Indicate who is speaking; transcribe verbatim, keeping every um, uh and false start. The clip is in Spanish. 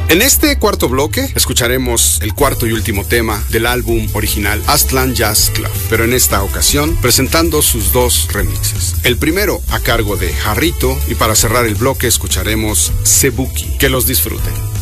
Speaker 1: En este cuarto bloque escucharemos el cuarto y último tema del álbum original Aztlán Jazz Club, pero en esta ocasión presentando sus dos remixes. El primero a cargo de Jarrito y para cerrar el bloque escucharemos Sebuki. Que los disfruten.